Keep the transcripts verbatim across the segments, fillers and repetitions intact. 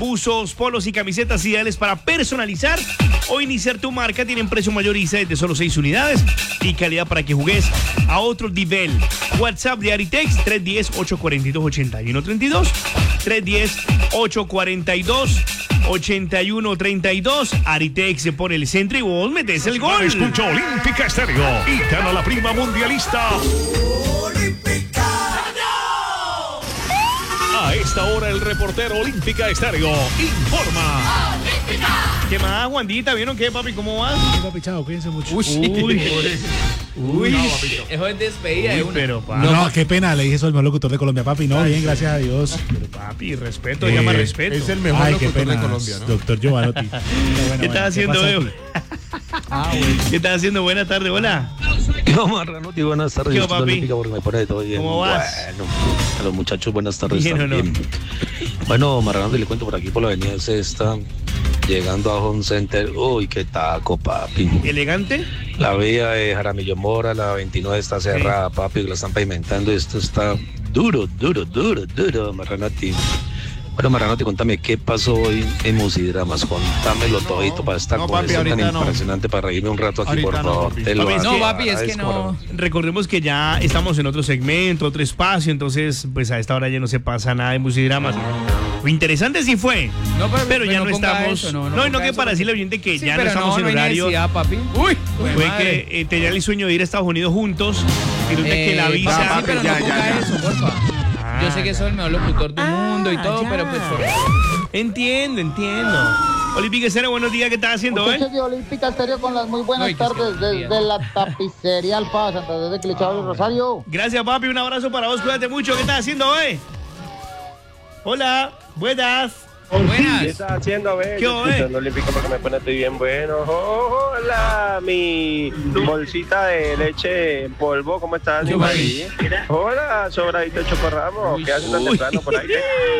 buzos, polos y camisetas ideales para personalizar o iniciar tu marca. Tienen precio mayorista desde solo seis unidades y calidad para que jugues a otro nivel. WhatsApp de Aritex tres uno cero, ocho cuatro dos, ocho uno tres dos, tres uno cero, ocho cuatro dos, ocho uno tres dos. Aritex se pone el centro y vos metes el gol. Escucha Olímpica Estéreo y gana la prima mundialista. A esta hora el reportero Olímpica Estéreo informa. ¿Qué más, Juandita? ¿Vieron qué, papi? ¿Cómo vas? Sí, papi, chao, cuídense mucho. Uy, uy, uy. No, eso es despedida Uy, de una. pero papi. No, no, qué pena, le dije eso al mejor locutor de Colombia, papi. No, bien, gracias a Dios. Pero papi, respeto, Eh, llama respeto. Es el mejor Ay, qué locutor pena, de Colombia, ¿no? doctor Giovanotti. Bueno, ¿Qué bueno, estás haciendo, pasa Evo? aquí? Ah, bueno. ¿Qué estás haciendo? Buenas tardes, hola. Yo, Marranotti, buenas tardes. ¿Qué, Yo estoy papi? olímpica porque me pone de todo bien. ¿Cómo vas? Bueno, a los muchachos, buenas tardes Bien, ¿o también. Bueno, Marranotti, le cuento por aquí por la avenida Sexta, llegando a Home Center. Uy, qué taco, papi. ¿Elegante? La vía de Jaramillo Mora, la veintinueve está cerrada, papi, la están pavimentando. Esto está duro, duro, duro, duro, Marranotti. Bueno, Marranotti, contame qué pasó hoy en Musidramas. Contámelo No, todito para estar no, con papi, eso tan ahorita no. impresionante para reírme un rato aquí, Ahorita por no, favor. papi. Te lo Papi, No, agradezco, papi, es que no. Marranotti. Recordemos que ya estamos en otro segmento, otro espacio, entonces pues a esta hora ya no se pasa nada de Musidramas. Lo interesante sí fue, No, pero, pero ya no, ponga estamos. eso, no, no, y no ponga que eso, para porque- decirle al oyente que Sí, ya no pero estamos no, en no hay horario. necesidad, papi. Uy, Fue que eh, tenía el sueño de ir a Estados Unidos juntos y resulta que la visa. Sí, pero ya, no ya, ponga ya. eso, porfa. Ah, Yo sé que soy el mejor locutor del mundo y todo, ya. pero pues por Entiendo, entiendo. Olímpica Estéreo, buenos días, ¿qué estás haciendo, eh? Muchachos de Olímpica Estéreo con las muy buenas Uy, que es que tardes no desde entiendo. la tapicería Alfa Santa Cruz de Quilichao y Rosario. Gracias, papi, un abrazo para vos, cuídate mucho, ¿qué estás haciendo, eh? Hola, buenas. ¿Qué buenas. estás haciendo, ve? ¿Qué Yo hubo, eh? escuchando Olímpico porque me pone estoy bien bueno. Hola, mi bolsita de leche en polvo, ¿cómo estás? Yo, María? Hola, sobradito de chocorramo, ¿qué haces tan Uy. temprano por ahí?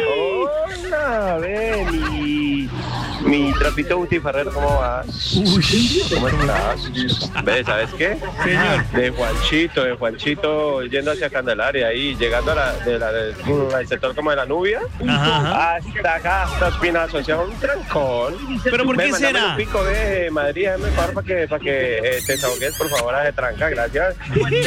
Hola, ve, mi, mi trapito Uti Ferrer, ¿cómo vas? ¿Cómo estás? Ve, ¿sabes qué? Señor. De Juanchito, de Juanchito yendo hacia Candelaria, ahí llegando a la, de la, del al sector como de la Nubia, Ajá, ajá. hasta acá, hasta Espinazo, o sea, un trancón. ¿Pero por Ve, qué mándame será? un pico de Madrid, déjame favor para que, para que eh, te desahogues, por favor, a de tranca, gracias.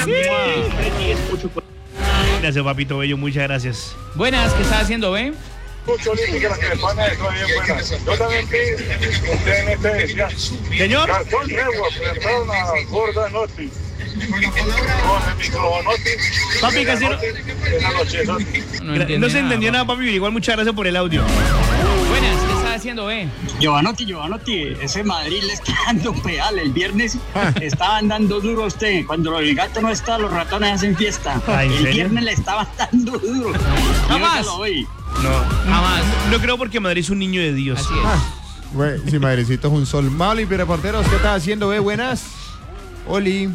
Gracias, papito bello, muchas gracias. Buenas, ¿qué estás haciendo, ve? Mucho olímpica la que me pone de todo bien buena. Yo también vi un T N T decía Señor. cartón nuevo, presentaron a Gorda Noti. Con el microbonotti. Papi, casi no- Esa noche, Noti. No, Gra- entiende No se nada, entendió papi. nada, papi, pero igual muchas gracias por el audio. Buenas, ¿qué estás haciendo, ve? Giovanotti, Giovanotti, ese Madrid le está dando pedal. El viernes estaban dando duro a usted. Cuando el gato no está, los ratones hacen fiesta. Ah, ¿en el serio? viernes le estaban dando duro. Jamás. Yo ya lo oí. No, Jamás. no creo porque Madrid es un niño de Dios. Así es. Güey, si madrecito es un sol. Malo y reporteros, ¿qué estás haciendo, ve? Buenas. Oli,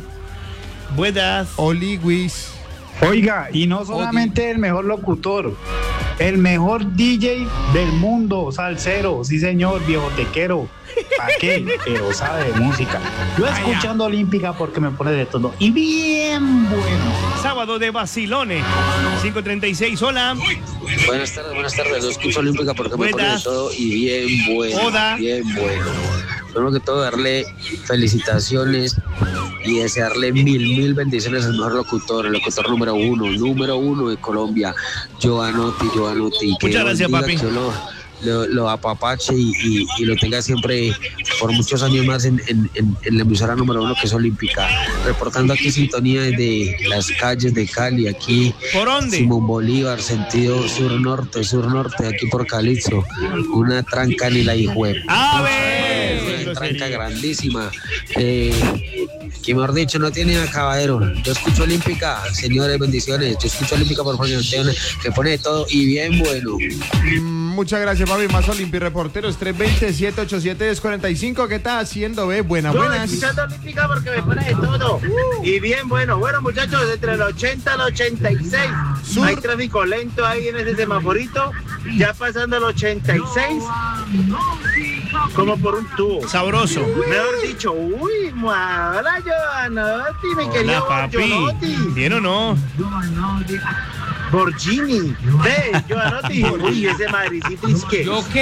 Buenas. Oli, Wiz. Oiga, y no solamente el mejor locutor, el mejor D J del mundo, salsero, sí señor, viejotequero. ¿Para qué? Pero sabe de música. Yo escuchando Olímpica porque me pone de todo. Y bien bueno. Sábado de vacilones. cinco treinta y seis, hola. Buenas tardes, buenas tardes. Yo escucho Olímpica porque me pone de Buenas. todo y bien bueno. Hola. Bien bueno. Primero que todo, darle felicitaciones y desearle mil, mil bendiciones al mejor locutor, el locutor número uno, número uno de Colombia, Giovanotti, Giovanotti. Que Muchas gracias, bendiga, papi. que lo, lo, lo apapache y, y, y lo tenga siempre por muchos años más en, en, en, en la emisora número uno que es Olímpica. Reportando aquí sintonía desde las calles de Cali, aquí ¿Por dónde? Simón Bolívar, sentido sur-norte, sur-norte, aquí por Calixto. Una tranca ni la hijo de A ver. una tranca grandísima. Eh, que mejor dicho, no tiene acabadero. Yo escucho Olímpica, señores, bendiciones. Yo escucho Olímpica por programación que pone de todo y bien bueno. Mm, Muchas gracias, papi. Más Olimpi Reporteros, tres dos cero, siete ocho siete, uno cuatro cinco. ¿Qué estás haciendo, ve? Buenas, Yo buenas. escuchando Olímpica porque me pone de todo. Y bien, bueno, bueno, muchachos, entre el ochenta al ochenta y seis. Sur. Hay tráfico lento ahí en ese semaforito. Ya pasando el ochenta y seis. Como por un tubo. Sabroso. Mejor dicho, uy, hola, Giovanotti, mi Hola, querido papi. Giovanotti. ¿Bien o no? Borgini. Ve, Giovanotti. Uy, ese madrecito es que. ¿Yo qué?